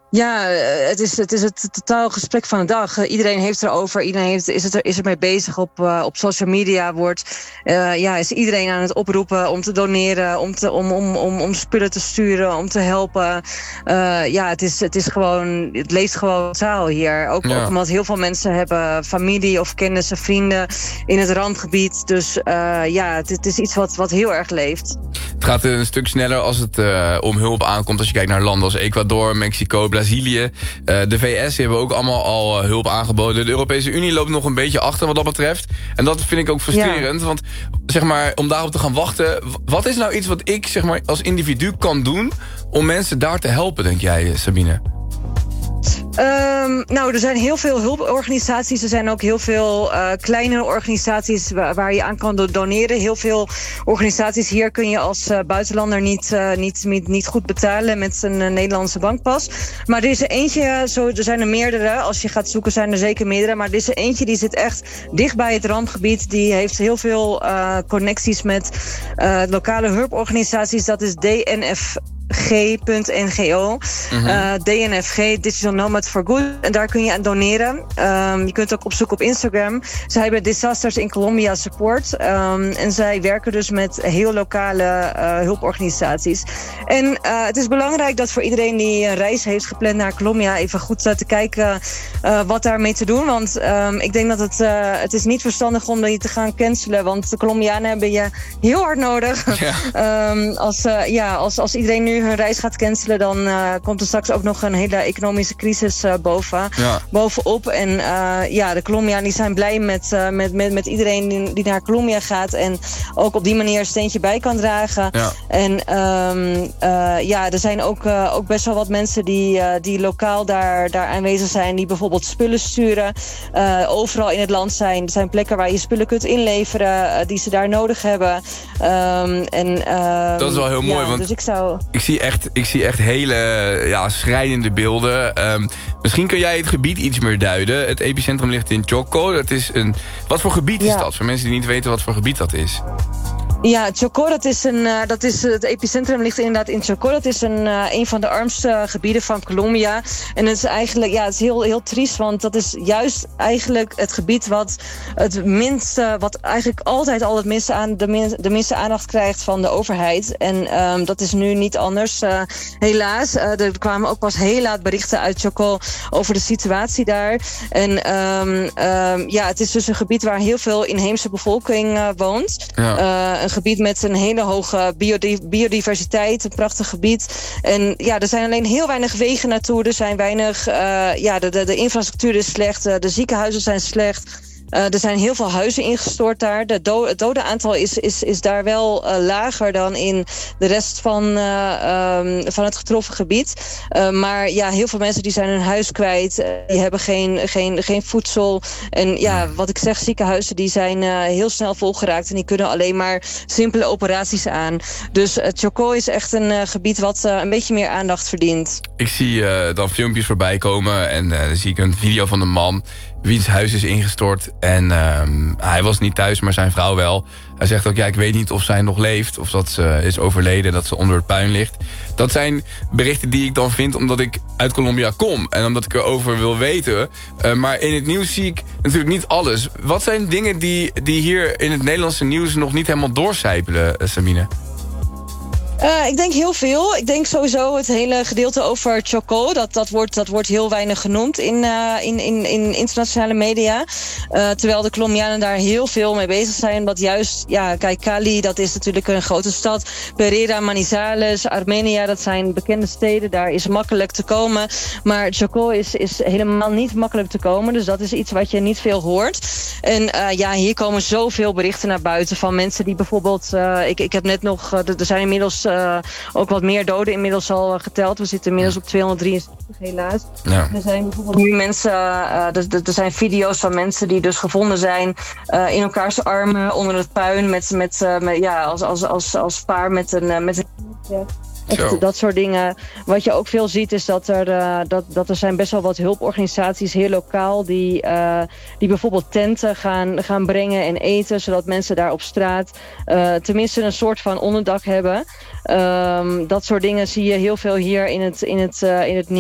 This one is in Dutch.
Ja, het is het totaal gesprek van de dag. Iedereen heeft erover. Iedereen is er mee bezig op social media. Is iedereen aan het oproepen om te doneren, om spullen te sturen, om te helpen. Het leeft gewoon taal hier. Ook omdat heel veel mensen hebben familie of kennissen, vrienden in het randgebied. Dus het is iets wat heel erg leeft. Het gaat een stuk sneller als het om hulp aankomt. Als je kijkt naar landen als Ecuador, Mexico, Brazilië. De VS hebben ook allemaal al hulp aangeboden. De Europese Unie loopt nog een beetje achter wat dat betreft. En dat vind ik ook frustrerend. Ja. Want zeg maar, om daarop te gaan wachten. Wat is nou iets wat ik zeg maar, als individu kan doen om mensen daar te helpen, denk jij, Sabine? Er zijn heel veel hulporganisaties. Er zijn ook heel veel kleinere organisaties waar je aan kan doneren. Heel veel organisaties hier kun je als buitenlander niet goed betalen met een Nederlandse bankpas. Maar er is er eentje, er zijn er meerdere. Als je gaat zoeken zijn er zeker meerdere. Maar er is er eentje die zit echt dicht bij het randgebied. Die heeft heel veel connecties met lokale hulporganisaties. Dat is DNFG.NGO. DNFG, Digital Nomad for Good. En daar kun je aan doneren. Je kunt ook opzoeken op Instagram. Zij hebben Disasters in Colombia Support. En zij werken dus met heel lokale hulporganisaties. En het is belangrijk dat voor iedereen die een reis heeft gepland naar Colombia even goed te kijken wat daarmee te doen. Want ik denk dat het is niet verstandig om je te gaan cancelen. Want de Colombianen hebben je heel hard nodig. Ja. Als iedereen nu hun reis gaat cancelen, dan komt er straks ook nog een hele economische crisis bovenop. En de Colombianen die zijn blij met iedereen die naar Colombia gaat en ook op die manier een steentje bij kan dragen. Ja. En er zijn ook best wel wat mensen die lokaal daar aanwezig zijn, die bijvoorbeeld spullen sturen. Overal in het land zijn. Er zijn plekken waar je spullen kunt inleveren die ze daar nodig hebben. Dat is wel heel mooi, want dus ik zie echt hele schrijnende beelden. Misschien kun jij het gebied iets meer duiden. Het epicentrum ligt in Chocó. Wat voor gebied is dat? Voor mensen die niet weten wat voor gebied dat is. Ja, Chocó, het epicentrum ligt inderdaad in Chocó. Dat is een van de armste gebieden van Colombia. En het is eigenlijk, het is heel, heel triest, want dat is juist eigenlijk het gebied wat eigenlijk altijd al de minste aandacht krijgt van de overheid. En dat is nu niet anders, helaas. Er kwamen ook pas heel laat berichten uit Chocó over de situatie daar. En het is dus een gebied waar heel veel inheemse bevolking woont. Ja. Een gebied met een hele hoge biodiversiteit, een prachtig gebied. En er zijn alleen heel weinig wegen naartoe. Er zijn weinig, de infrastructuur is slecht, de ziekenhuizen zijn slecht. Er zijn heel veel huizen ingestort daar. Het dodenaantal is daar wel lager dan in de rest van het getroffen gebied. Maar heel veel mensen die zijn hun huis kwijt. Die hebben geen voedsel. En wat ik zeg, ziekenhuizen die zijn heel snel volgeraakt. En die kunnen alleen maar simpele operaties aan. Dus Chocó is echt een gebied wat een beetje meer aandacht verdient. Ik zie dan filmpjes voorbij komen. En dan zie ik een video van een man wiens huis is ingestort. En hij was niet thuis, maar zijn vrouw wel. Hij zegt ook, ik weet niet of zij nog leeft, of dat ze is overleden, dat ze onder het puin ligt. Dat zijn berichten die ik dan vind omdat ik uit Colombia kom. En omdat ik erover wil weten. Maar in het nieuws zie ik natuurlijk niet alles. Wat zijn dingen die hier in het Nederlandse nieuws nog niet helemaal doorcijpelen, Sabine? Ik denk heel veel. Ik denk sowieso het hele gedeelte over Chocó. Dat wordt heel weinig genoemd in internationale media. Terwijl de Colombianen daar heel veel mee bezig zijn. Wat juist, kijk, Cali, dat is natuurlijk een grote stad. Pereira, Manizales, Armenia, dat zijn bekende steden. Daar is makkelijk te komen. Maar Chocó is helemaal niet makkelijk te komen. Dus dat is iets wat je niet veel hoort. En hier komen zoveel berichten naar buiten van mensen die bijvoorbeeld... Ik heb net nog... er zijn inmiddels ook wat meer doden inmiddels al geteld. We zitten inmiddels op 263 helaas. Ja. Er zijn bijvoorbeeld nu mensen... er zijn video's van mensen die dus gevonden zijn in elkaars armen onder het puin als paar met een echt, dat soort dingen. Wat je ook veel ziet is dat er zijn best wel wat hulporganisaties heel lokaal die bijvoorbeeld tenten gaan brengen en eten, zodat mensen daar op straat tenminste een soort van onderdak hebben. Dat soort dingen zie je heel veel hier in het nieuws.